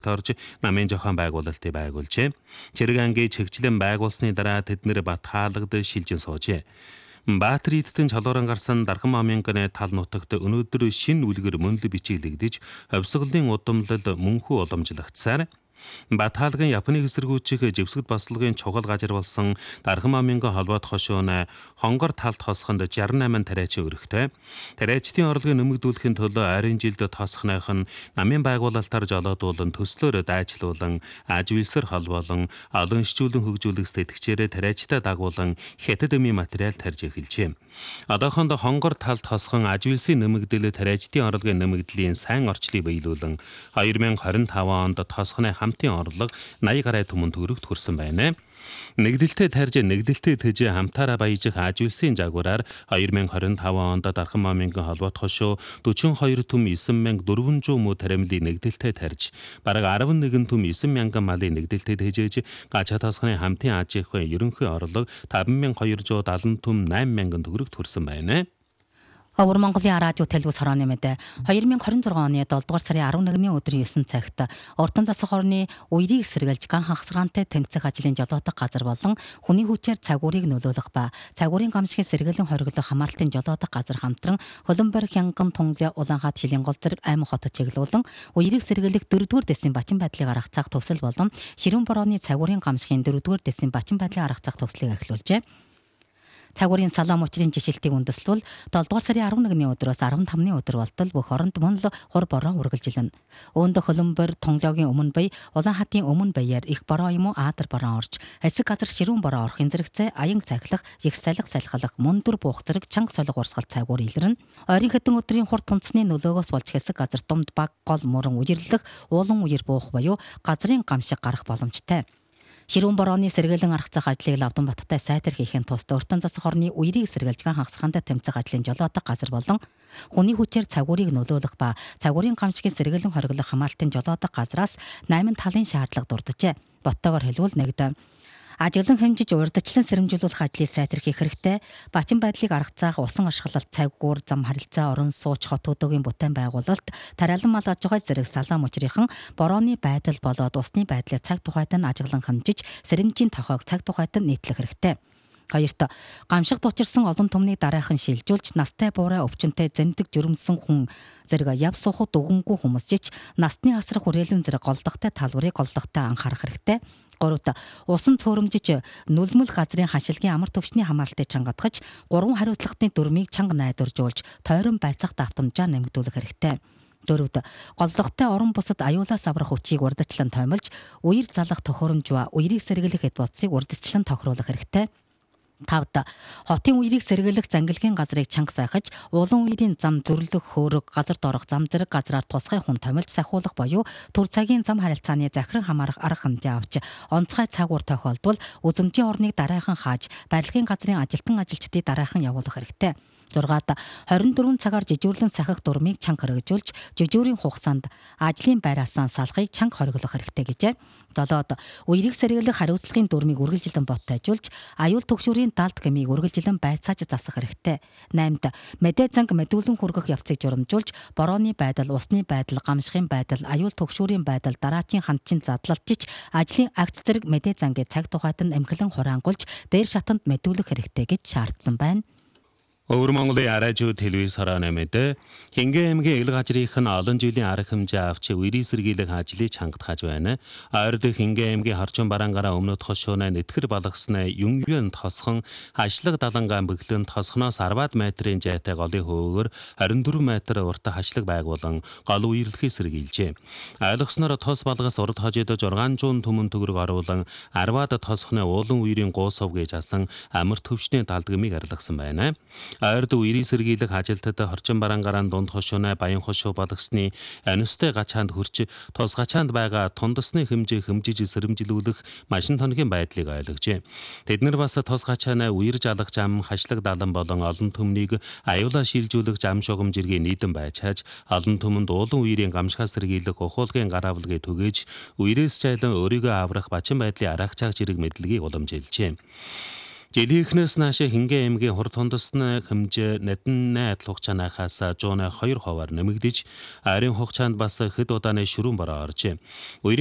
орж намын зохион байгуулалтыг байгуулжээ. Цэрэг ангийн чигчлэн байгуулсны дараа тэднэр бат хаалгад шилжин суужээ. Баатар идтэн чалууран гарсан Дархан Маминганы тал нутагт өнөөдөр шинэ үлгэр мөн л бичиглэгдэж хувьсгалын удамлал мөнхөө уламжлагдсаар Баталгын Японыг эсэргүүцэх живсгэд бослогын чухал газар болсон Дархан Маминга холбоот хошууна хонгор талд хосхонд 68 тариачин өргөтэй. Тариачдын орлогыг нэмэгдүүлэхийн төлөө ойрын жилд тосхных нь намын байгуулалтаар жолоодуулан төслөөр дайчлуулан ажвилсэр холбоолон олон шчүүлэн хөгжүүлэх сэтгэгчээрээ тариачтай дагуулан хятад эмийн материал тарж эхэлжээ. Одоохондоо хонгор талд хосхон ажвилсын нэмэгдэл тариачдын орлогын нэмэгдлийн сайн орчлыг биелүүлэн 2025 онд тосхны хамтын орлого 80 гаруй түмэн төгрөгт хүрсэн байна. Нэгдэлтэй тарж нэгдэлтэй тэжээ хамтаараа баяжих ажвилсын жагвараар 2025 онд Дархан Маминган холбоот хошуу 42 түм 9400 муу тарамлын нэгдэлтэй тарж бараг 11 түм 9000 малын нэгдэлтэй тэжээж гачаа тосхны хамтын аж ахуйн ерөнхий орлого 5270 түм 8000 төгрөгт хүрсэн байна. Өвөр Монголын радио телевиз хорооны мэдээ 2026 оны 7 дугаар сарын 11-ний өдрийн 9 цагт Уртан засаг хорны үерийг сэргэлж ган хагасгаантай тэмцэх ажлын жолоодох газар болон хүний хүчээр цагуурийг нөлөөлөх ба цагуурийн гамшигын сэргэлэн хориглох хамаарлтын жолоодох газар хамтран Хөлбөмбөр Хянган Тунгалын Улаанхаат Шилэнгол зэрэг аймаг хотод чиглүүлэн үерийг сэргэлэх 4-р дэсийн бачин байдлыг арга цаах төсөл болон Ширүүн борооны цагуурийн гамшигын 4-р дэсийн бачин байдлыг арга цаах төслийг эхлүүлжээ. Цагуурийн салам учрын жишэлтийг үндэслэл 7 дугаар сарын 11-ний өдрөөс 15-ны өдөр болтол бүх оронд мөн л хур бороо үргэлжилнэ. Өөндө Хөлбөмбөр Тунгалын өмнө бай Улаанхаатын өмнө баяар их бороо юм уу Аадар бороо орж хэсэг газар Ширүүн бороо орохын зэрэгцээ аян цахилах, их салхи салхилах, мөндөр буух зэрэг чанга солих урсгал цагуур илэрнэ. Ойрын хэдэн өдрийн хурд тунцны нөлөөгөөс болж хэсэг газар думд баг гол муран үерлэх, уулан үер буух буюу газрын гамшиг гарах боломжтой. Ширүүн борооны сэргэлэн арга зах ажлыг Лавдан баттай сайтар хийхин тусд Уртан засаг хорны үерийг сэргэлж ган хагасгаантай тэмцэх ажлын жолоодох газар болон хүний хүчээр цагуурийг нөлөөлөх ба цагуурийн гамшигын сэргэлэн хориглох хамаалтын жолоодох газраас 8 талын шаардлага дурджээ. Боттойгоор хэлбэл нэгд ажиглан хэмжиж урьдчилан сэрэмжүүлэх ажлыг сайтархих хэрэгтэй. Бачин байдлыг арга цаах, усан ашиглалт, цагуур, зам харилцаа, орон сууч, хот хөдөөгийн бүтээн байгуулалт, тариалан мал аж ахуй зэрэг салаам учрынхан борооны байдал болоод усны байдлыг цаг тухайд нь ажиглан хэмжиж, сэрэмжийн тохойг цаг тухайд нь нийтлэх хэрэгтэй. Хоёрт гамшиг дучирсан олон түмнийг дараахан шилжүүлж настай буурай өвчнөд зэмдэг жирэмсэн хүн зэрэг яв суухад өгөнгүй хүмүүсч насны асрах хүрээлэн зэрэг голдохтой талбарыг голдохтой анхаарах хэрэгтэй. Гуравт усан цөөрөмжиж нүлмэл газрын хашилгийн амар төвчний хамаарлтыг чангадгаж 3 хариуцлагын дүрмийг чанга найдваржуулж тойрон байцаах давтамжаа нэмэгдүүлэх хэрэгтэй. Дөрөвт голлогтой орон бусад аюулаас аврах хүчийг урьдчилан тоймолж үер залах тохиромж ба үерийг сэргэлэх эд бодсыг урьдчилан тохируулах хэрэгтэй. Тавд хотын үерийг сэргэлэх зангилгийн газрыг чанга сайхаж улан үерийн зам зөрлөх хөөрөг газар доорох зам зэрэг газраар тусгай хүн томилж сахиулах буюу төр цагийн зам харилцааны захиран хамаарах арга хэмжээ авч онцгой цагуур тохиолдвол үзэмжийн орныг дараахан хааж барилгын газрын ажилтан ажилчдыг дараахан явуулах хэрэгтэй. 6-д 24 цагаар жижүүрлэн сахих дүрмийг чанга хоригжуулж жижүүрийн хугацаанд ажлын байраасаа салахыг чанга хориглох хэрэгтэй гэжээ. 7-д үерийг сэргэлэх хариуцлагын дүрмийг үргэлжилэн боттойжуулж аюул төгшүүрийн далд гмийг үргэлжилэн байцааж засах хэрэгтэй. 8-д мэдээ занг мэдүүлэн хүргэх явцыг журамжуулж борооны байдал, усны байдал, гамшигын байдал, аюул төгшүүрийн байдал, дараачийн хандчин задлалтч ажлын акц зэрэг мэдээ зангийн цаг тухайд нь эмхлэн хураангуулж дээр шатанд мэдүүлэх хэрэгтэй гэж шаардсан байна. Өвөр Монголын радио телевиз хорооны мэдээ Хингэн аймгийн ил газрынх нь олон жилийн арга хэмжээ авч үерийг сэргийлэх ажлыг чангадгаж байна. Ойрд Хингэн аймгийн Харчуун барангаараа өмнөд хошууна нэтгэр балгасны юнгюн тосхон хашлаг далангаан бэглэн тосхноос 10 метрийн зайтай голын хөөгөр 24 метр урт хашлаг байгуулан гол үерлэхийг сэргийлжээ. Ойлгосноор тос балгас урд хожид 600 түмэн төгрөг оруулан 10-ад тосхны уулан үерийн гуусов гэж асан амар төвчний далдгмыг арилгасан байна. Ойрд үерийг сэргийлэх ажилтнууд Хорчин барангаараа дунд хошууна баян хошуу балгасны аностой гачаанд хөрч тос гачаанд байгаа тундасны хэмжээ хэмжиж сэрэмжилүүлэх машин тоногийн байдлыг ойлгожээ. Тэднэр бас тос гачаана үер жалах зам, хашлаг далан болон олон төмнийг аюулаа шилжүүлэх зам шугам жиргийн нийтэн байчааж олон төмөнд уулан үерийн гамшихаа сэргийлэх ухуулгын гар авалгыг түгээж үерээс зайлан өөрийгөө аврах бачин байдлын арга чаг жирэг мэдлэгийг уламжилжээ. Жилийнхнээс наашаа Хингээ аймгийн хурд хундасны хэмжээ надан найдал хугацаанаас 102%-аар нэмэгдэж, ариун хугацаанд бас хэд удааны ширүүн бороо оржээ.